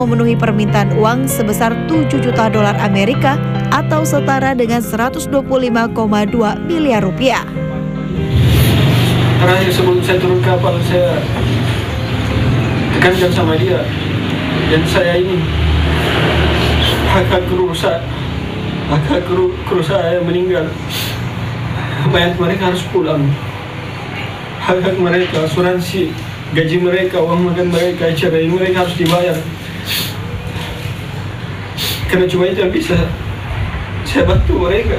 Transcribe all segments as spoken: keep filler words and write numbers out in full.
memenuhi permintaan uang sebesar tujuh juta dolar Amerika atau setara dengan seratus dua puluh lima koma dua miliar rupiah. Terakhir sebelum saya turun kapal, saya tekankan sama dia, dan saya ini hak-hak kru saya, hak-hak kru, kru saya yang meninggal, mayat mereka harus pulang, hak-hak mereka, asuransi, gaji mereka, uang makan mereka, cerai mereka harus dibayar. Karena cuma itu yang bisa saya bantu mereka.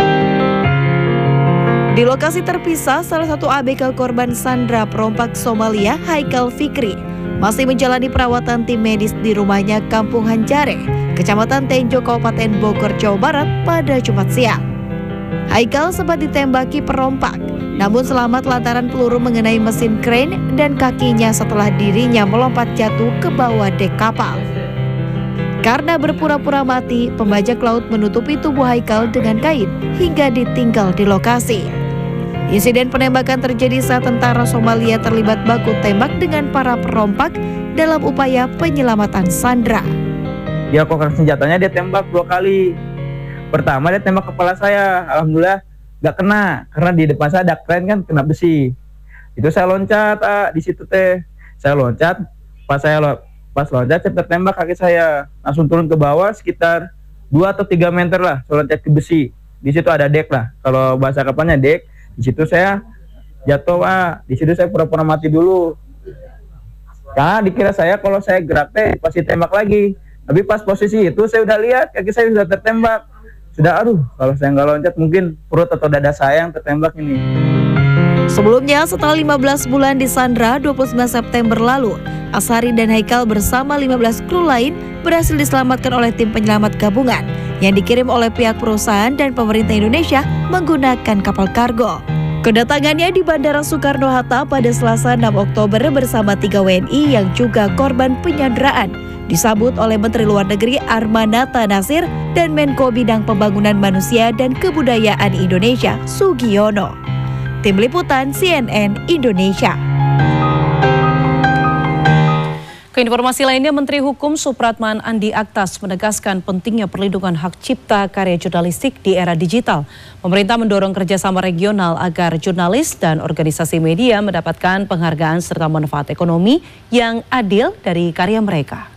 Di lokasi terpisah, salah satu A B K korban sandra perompak Somalia, Haikal Fikri, masih menjalani perawatan tim medis di rumahnya Kampung Hanjare, Kecamatan Tenjo, Kabupaten Bogor, Jawa Barat pada Jumat siang. Haikal sempat ditembaki perompak, namun selamat lantaran peluru mengenai mesin krain dan kakinya setelah dirinya melompat jatuh ke bawah dek kapal. Karena berpura-pura mati, pembajak laut menutupi tubuh Haikal dengan kain hingga ditinggal di lokasi. Insiden penembakan terjadi saat tentara Somalia terlibat baku tembak dengan para perompak dalam upaya penyelamatan sandra. Dia koker senjatanya, dia tembak dua kali. Pertama dia tembak kepala saya, alhamdulillah nggak kena karena di depan saya ada kren kan, kena besi. Itu saya loncat ah, di situ teh, saya loncat, pas saya lo pas loncat saya tertembak kaki saya, langsung turun ke bawah sekitar dua atau tiga meter lah, saya loncat ke besi. Di situ ada dek lah, kalau bahasa kapalnya dek. Di situ saya jatuh ah, di situ saya pura-pura mati dulu. Karena dikira saya kalau saya gerak teh pasti tembak lagi. Tapi pas posisi itu saya udah lihat kaki saya sudah tertembak. Sudah aduh, kalau saya nggak loncat mungkin perut atau dada saya yang tertembak ini. Sebelumnya, setelah lima belas bulan disandra, dua puluh sembilan September lalu, Ashari dan Haikal bersama lima belas kru lain berhasil diselamatkan oleh tim penyelamat gabungan yang dikirim oleh pihak perusahaan dan pemerintah Indonesia menggunakan kapal kargo. Kedatangannya di Bandara Soekarno-Hatta pada Selasa enam Oktober bersama tiga W N I yang juga korban penyanderaan disambut oleh Menteri Luar Negeri Armanata Nasir dan Menko Bidang Pembangunan Manusia dan Kebudayaan Indonesia Sugiono. Tim Liputan C N N Indonesia. Keinformasi lainnya, Menteri Hukum Supratman Andi Aktas menegaskan pentingnya perlindungan hak cipta karya jurnalistik di era digital. Pemerintah mendorong kerjasama regional agar jurnalis dan organisasi media mendapatkan penghargaan serta manfaat ekonomi yang adil dari karya mereka.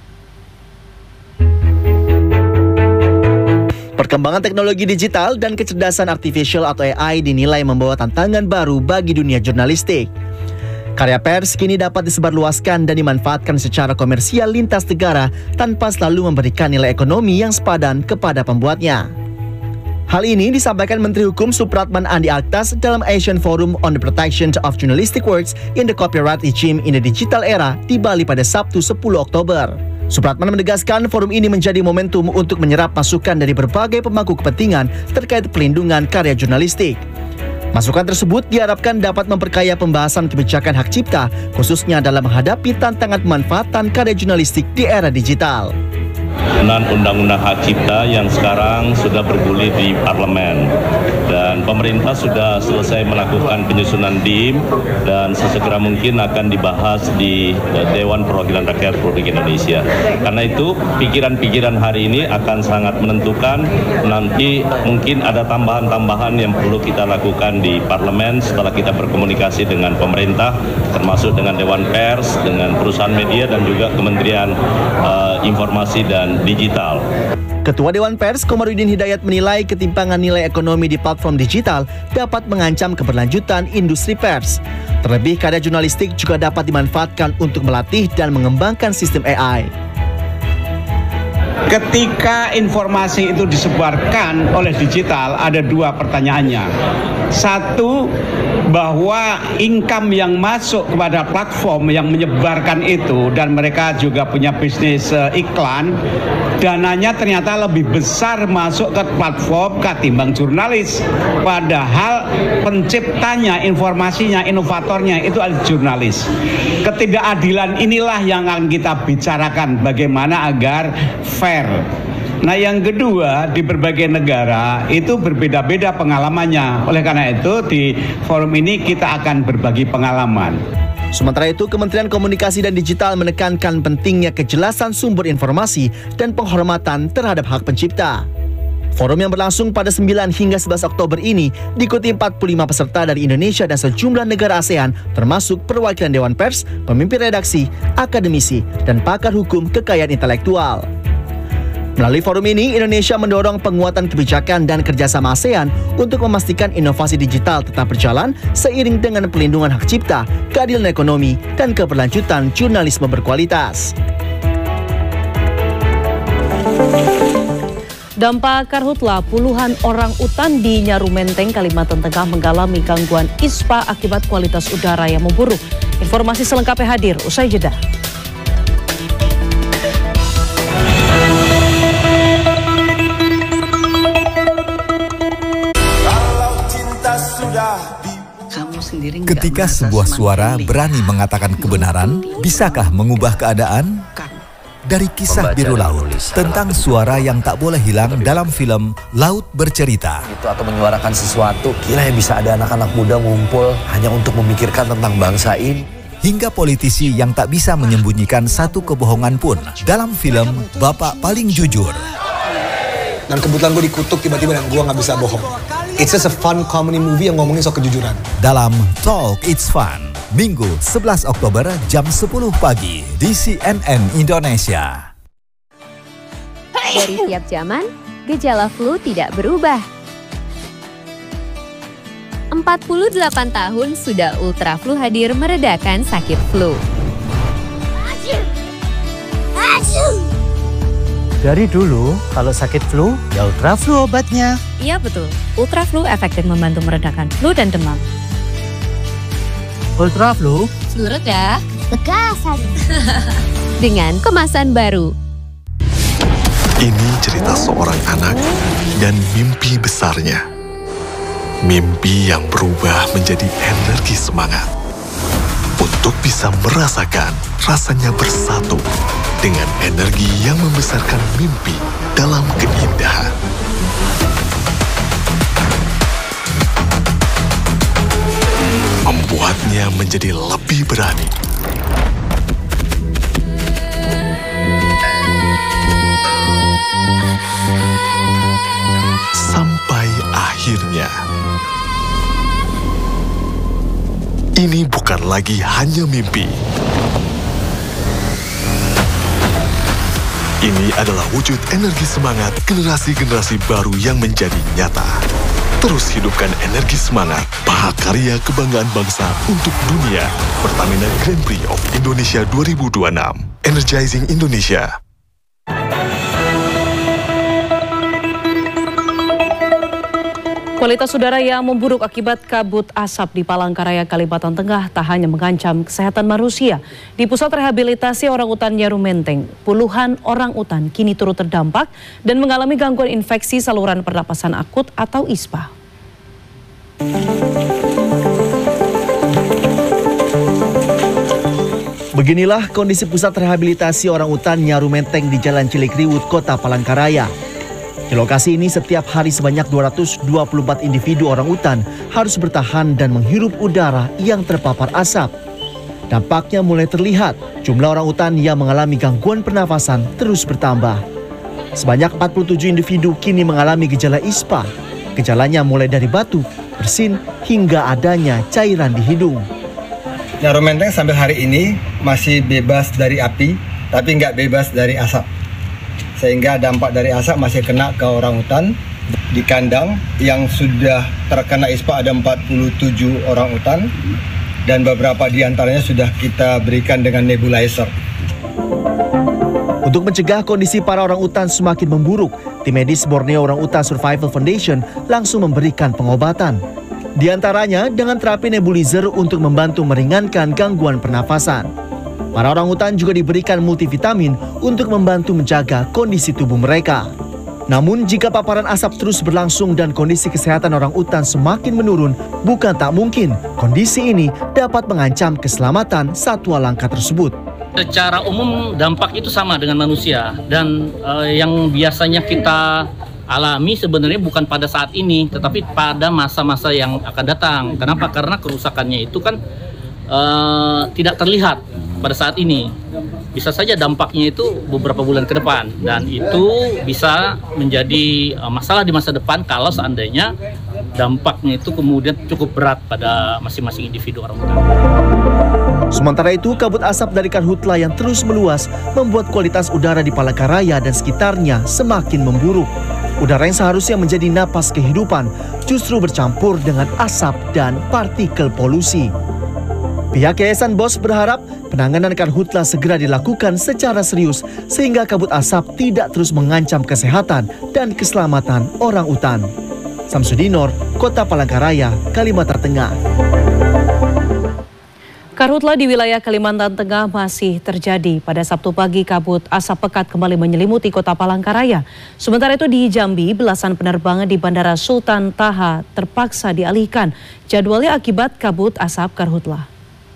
Perkembangan teknologi digital dan kecerdasan artificial atau A I dinilai membawa tantangan baru bagi dunia jurnalistik. Karya pers kini dapat disebarluaskan dan dimanfaatkan secara komersial lintas negara tanpa selalu memberikan nilai ekonomi yang sepadan kepada pembuatnya. Hal ini disampaikan Menteri Hukum Supratman Andi Aktas dalam Asian Forum on the Protection of Journalistic Works in the Copyright Regime in the Digital Era di Bali pada Sabtu sepuluh Oktober. Supratman menegaskan forum ini menjadi momentum untuk menyerap masukan dari berbagai pemangku kepentingan terkait pelindungan karya jurnalistik. Masukan tersebut diharapkan dapat memperkaya pembahasan kebijakan hak cipta, khususnya dalam menghadapi tantangan pemanfaatan karya jurnalistik di era digital. Dan undang-undang hak cipta yang sekarang sudah bergulir di parlemen, dan pemerintah sudah selesai melakukan penyusunan D I M dan sesegera mungkin akan dibahas di Dewan Perwakilan Rakyat Republik Indonesia. Karena itu pikiran-pikiran hari ini akan sangat menentukan nanti mungkin ada tambahan-tambahan yang perlu kita lakukan di parlemen setelah kita berkomunikasi dengan pemerintah, termasuk dengan Dewan Pers, dengan perusahaan media dan juga Kementerian uh, Informasi dan Digital. Ketua Dewan Pers Komarudin Hidayat menilai ketimpangan nilai ekonomi di platform digital dapat mengancam keberlanjutan industri pers. Terlebih karya jurnalistik juga dapat dimanfaatkan untuk melatih dan mengembangkan sistem A I. Ketika informasi itu disebarkan oleh digital, ada dua pertanyaannya. Satu, bahwa income yang masuk kepada platform yang menyebarkan itu, dan mereka juga punya bisnis uh, iklan, dananya ternyata lebih besar masuk ke platform ketimbang jurnalis. Padahal penciptanya, informasinya, inovatornya itu adalah jurnalis. Ketidakadilan inilah yang akan kita bicarakan, bagaimana agar fair. Nah, yang kedua, di berbagai negara itu berbeda-beda pengalamannya. Oleh karena itu di forum ini kita akan berbagi pengalaman. Sementara itu, Kementerian Komunikasi dan Digital menekankan pentingnya kejelasan sumber informasi dan penghormatan terhadap hak pencipta. Forum yang berlangsung pada sembilan hingga sebelas Oktober ini diikuti empat puluh lima peserta dari Indonesia dan sejumlah negara ASEAN, termasuk perwakilan Dewan Pers, pemimpin redaksi, akademisi, dan pakar hukum kekayaan intelektual. Melalui forum ini, Indonesia mendorong penguatan kebijakan dan kerjasama ASEAN untuk memastikan inovasi digital tetap berjalan seiring dengan pelindungan hak cipta, keadilan ekonomi, dan keberlanjutan jurnalisme berkualitas. Dampak karhutla, puluhan orang utan di Nyaru Menteng, Kalimantan Tengah mengalami gangguan ispa akibat kualitas udara yang memburuk. Informasi selengkapnya hadir usai jeda. Ketika sebuah suara berani mengatakan kebenaran, bisakah mengubah keadaan? Dari kisah Biru Laut tentang suara yang tak boleh hilang dalam film Laut Bercerita. Itu atau menyuarakan sesuatu, kira ya bisa ada anak-anak muda ngumpul hanya untuk memikirkan tentang bangsa ini. Hingga politisi yang tak bisa menyembunyikan satu kebohongan pun dalam film Bapak Paling Jujur. Dan kebetulan gue dikutuk tiba-tiba dan gue gak bisa bohong. It's just a fun comedy movie yang ngomongin soal kejujuran. Dalam Talk It's Fun, Minggu sebelas Oktober jam sepuluh pagi di C N N Indonesia. Dari tiap zaman, gejala flu tidak berubah. empat puluh delapan tahun sudah Ultra Flu hadir meredakan sakit flu. Dari dulu, kalau sakit flu, ya Ultra Flu obatnya. Iya betul, Ultra Flu efektif membantu meredakan flu dan demam. Ultra Flu? Flu reda, bekasan. Dengan kemasan baru. Ini cerita seorang anak dan mimpi besarnya. Mimpi yang berubah menjadi energi semangat. Untuk bisa merasakan rasanya bersatu dengan energi yang membesarkan mimpi dalam keindahan. Membuatnya menjadi lebih berani. Sampai akhirnya. Ini bukan lagi hanya mimpi. Ini adalah wujud energi semangat generasi-generasi baru yang menjadi nyata. Terus hidupkan energi semangat, mahakarya kebanggaan bangsa untuk dunia. Pertamina Grand Prix of Indonesia dua ribu dua puluh enam. Energizing Indonesia. Kualitas udara yang memburuk akibat kabut asap di Palangkaraya, Kalimantan Tengah tak hanya mengancam kesehatan manusia. Di Pusat Rehabilitasi Orangutan Nyaru Menteng, puluhan orang utan kini turut terdampak dan mengalami gangguan infeksi saluran pernapasan akut atau ispa. Beginilah kondisi Pusat Rehabilitasi Orangutan Nyaru Menteng di Jalan Cilikriwut, Kota Palangkaraya. Di lokasi ini setiap hari sebanyak dua ratus dua puluh empat individu orangutan harus bertahan dan menghirup udara yang terpapar asap. Dampaknya mulai terlihat, jumlah orangutan yang mengalami gangguan pernafasan terus bertambah. Sebanyak empat puluh tujuh individu kini mengalami gejala ispa. Gejalanya mulai dari batuk, bersin, hingga adanya cairan di hidung. Nyaru Menteng sampai hari ini masih bebas dari api, tapi nggak bebas dari asap. Sehingga dampak dari asap masih kena ke orangutan. Di kandang yang sudah terkena ispa ada empat puluh tujuh orangutan dan beberapa di antaranya sudah kita berikan dengan nebulizer. Untuk mencegah kondisi para orangutan semakin memburuk, tim medis Borneo Orangutan Survival Foundation langsung memberikan pengobatan. Di antaranya dengan terapi nebulizer untuk membantu meringankan gangguan pernafasan. Para orangutan juga diberikan multivitamin untuk membantu menjaga kondisi tubuh mereka. Namun jika paparan asap terus berlangsung dan kondisi kesehatan orangutan semakin menurun, bukan tak mungkin kondisi ini dapat mengancam keselamatan satwa langka tersebut. Secara umum dampak itu sama dengan manusia dan eh, yang biasanya kita alami sebenarnya bukan pada saat ini, tetapi pada masa-masa yang akan datang. Kenapa? Karena kerusakannya itu kan uh, tidak terlihat pada saat ini. Bisa saja dampaknya itu beberapa bulan ke depan, dan itu bisa menjadi uh, masalah di masa depan kalau seandainya dampaknya itu kemudian cukup berat pada masing-masing individu orang hutan. Sementara itu, kabut asap dari karhutla yang terus meluas membuat kualitas udara di Palangkaraya dan sekitarnya semakin memburuk. Udara yang seharusnya menjadi napas kehidupan justru bercampur dengan asap dan partikel polusi. Pihak Yayasan B O S berharap penanganan karhutla segera dilakukan secara serius sehingga kabut asap tidak terus mengancam kesehatan dan keselamatan orang utan. Samsudinor, Kota Palangkaraya, Kalimantan Tengah. Karhutla di wilayah Kalimantan Tengah masih terjadi. Pada Sabtu pagi, kabut asap pekat kembali menyelimuti Kota Palangkaraya. Sementara itu di Jambi, belasan penerbangan di Bandara Sultan Taha terpaksa dialihkan jadwalnya akibat kabut asap karhutla.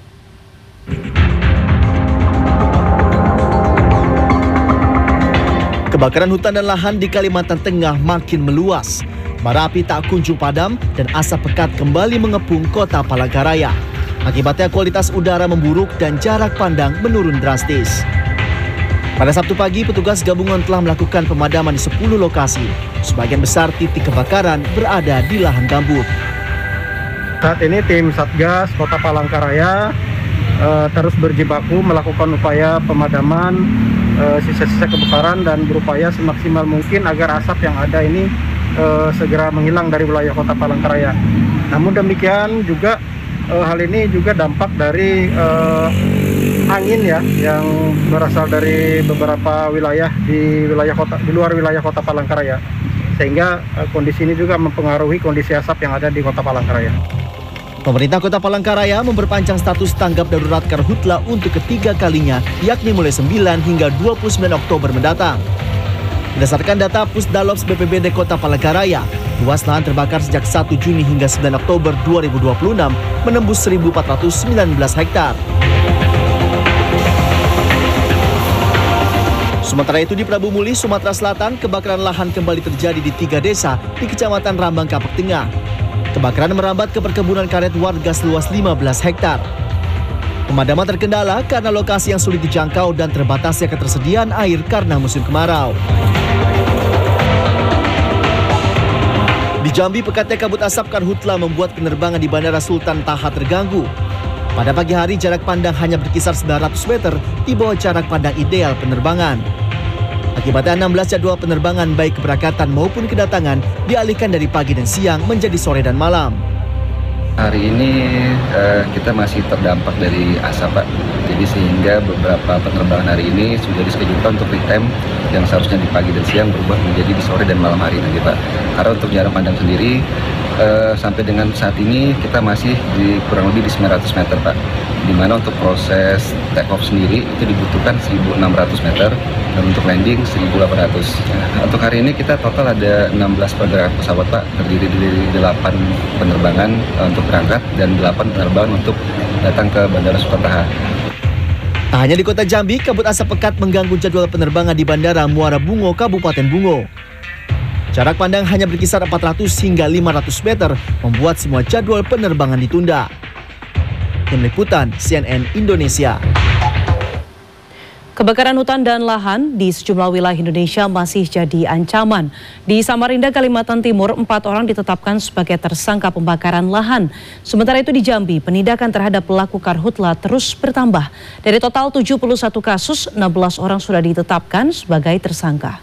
Kebakaran hutan dan lahan di Kalimantan Tengah makin meluas. Bara api tak kunjung padam dan asap pekat kembali mengepung Kota Palangkaraya. Akibatnya kualitas udara memburuk dan jarak pandang menurun drastis. Pada Sabtu pagi, petugas gabungan telah melakukan pemadaman di sepuluh lokasi. Sebagian besar titik kebakaran berada di lahan gambut. Saat ini tim Satgas Kota Palangkaraya uh, terus berjibaku melakukan upaya pemadaman sisa-sisa uh, kebakaran dan berupaya semaksimal mungkin agar asap yang ada ini uh, segera menghilang dari wilayah Kota Palangkaraya. Namun demikian juga uh, hal ini juga dampak dari uh, angin ya yang berasal dari beberapa wilayah di wilayah kota di luar wilayah Kota Palangkaraya, sehingga uh, kondisi ini juga mempengaruhi kondisi asap yang ada di Kota Palangkaraya. Pemerintah Kota Palangkaraya memperpanjang status tanggap darurat karhutla untuk ketiga kalinya, yakni mulai sembilan hingga dua puluh sembilan Oktober mendatang. Berdasarkan data Pusdalops B P B D Kota Palangkaraya, luas lahan terbakar sejak satu Juni hingga sembilan Oktober dua ribu dua puluh enam menembus seribu empat ratus sembilan belas hektar. Sementara itu di Prabu Muli, Sumatera Selatan, kebakaran lahan kembali terjadi di tiga desa di Kecamatan Rambang Kapuk Tengah. Kebakaran merambat ke perkebunan karet warga seluas lima belas hektar. Pemadaman terkendala karena lokasi yang sulit dijangkau dan terbatasnya ketersediaan air karena musim kemarau. Di Jambi, pekatnya kabut asap karhutla membuat penerbangan di Bandara Sultan Taha terganggu. Pada pagi hari, jarak pandang hanya berkisar sembilan ratus meter di bawah jarak pandang ideal penerbangan. Akibatnya enam belas jadwal penerbangan baik keberangkatan maupun kedatangan dialihkan dari pagi dan siang menjadi sore dan malam. Hari ini uh, kita masih terdampak dari asap, Pak. Jadi sehingga beberapa penerbangan hari ini sudah dischedulkan untuk real-time yang seharusnya di pagi dan siang berubah menjadi di sore dan malam hari nanti, Pak. Karena untuk jarak pandang sendiri uh, sampai dengan saat ini kita masih di kurang lebih di sembilan ratus meter, Pak. Di mana untuk proses take off sendiri itu dibutuhkan seribu enam ratus meter dan untuk landing seribu delapan ratus. Nah, untuk hari ini kita total ada enam belas pergerakan pesawat, Pak, terdiri dari delapan penerbangan uh, untuk berangkat dan delapan penerbangan untuk datang ke Bandara Sultan Taha. Tak hanya di Kota Jambi, kabut asap pekat mengganggu jadwal penerbangan di Bandara Muara Bungo, Kabupaten Bungo. Jarak pandang hanya berkisar empat ratus hingga lima ratus meter, membuat semua jadwal penerbangan ditunda. Tim Liputan C N N Indonesia. Kebakaran hutan dan lahan di sejumlah wilayah Indonesia masih jadi ancaman. Di Samarinda, Kalimantan Timur, empat orang ditetapkan sebagai tersangka pembakaran lahan. Sementara itu di Jambi, penindakan terhadap pelaku karhutla terus bertambah. Dari total tujuh puluh satu kasus, enam belas orang sudah ditetapkan sebagai tersangka.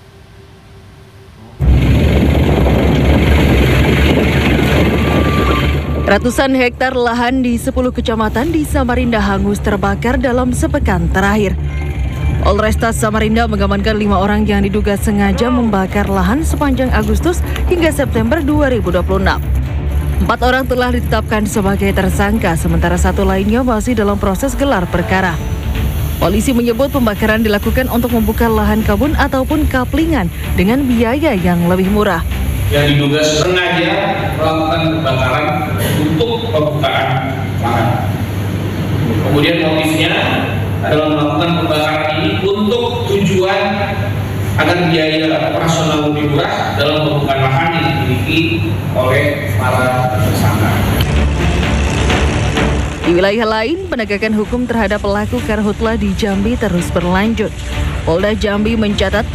Ratusan hektar lahan di sepuluh kecamatan di Samarinda hangus terbakar dalam sepekan terakhir. Polresta Samarinda mengamankan lima orang yang diduga sengaja membakar lahan sepanjang Agustus hingga September dua ribu dua puluh enam. Empat orang telah ditetapkan sebagai tersangka, sementara satu lainnya masih dalam proses gelar perkara. Polisi menyebut pembakaran dilakukan untuk membuka lahan kebun ataupun kaplingan dengan biaya yang lebih murah. Yang diduga sengaja melakukan kebakaran untuk pembukaan lahan. Kemudian motifnya adalah melakukan pembakaran ini untuk tujuan agar biaya operasional lebih murah dalam pembukaan lahan yang dimiliki oleh para tersangka. Di wilayah lain, penegakan hukum terhadap pelaku karhutla di Jambi terus berlanjut. Polda Jambi mencatat